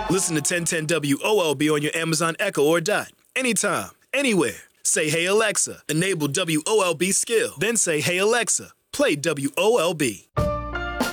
Listen to 1010 WOLB on your Amazon Echo or Dot. Anytime, anywhere. Say, "Hey Alexa, enable WOLB skill." Then say, "Hey Alexa, play WOLB."